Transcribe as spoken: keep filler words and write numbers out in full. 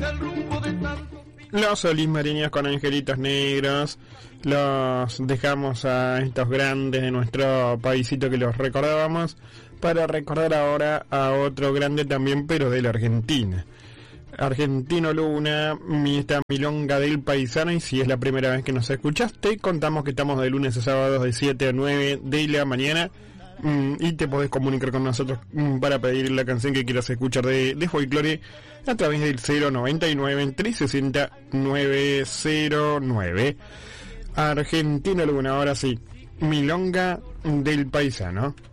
Los Olismariños con Angelitos Negros. Los dejamos a estos grandes de nuestro paisito que los recordábamos, para recordar ahora a otro grande también, pero de la Argentina. Argentino Luna, esta milonga del paisano. Y si es la primera vez que nos escuchaste, contamos que estamos de lunes a sábados de siete a nueve de la mañana, mm, y te podés comunicar con nosotros mm, para pedir la canción que quieras escuchar de, de folclore a través del cero noventa y nueve, trescientos sesenta, novecientos nueve. Argentino Luna, ahora sí, milonga del paisano.